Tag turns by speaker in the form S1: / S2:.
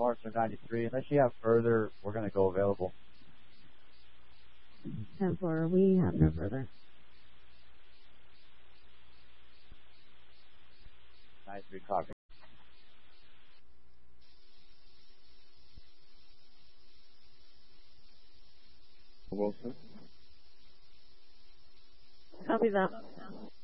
S1: Marks are 93. Unless you have further, we're going to go available.
S2: 10-4, we have no further.
S1: 93 copy.
S3: Wilson.
S2: Copy that.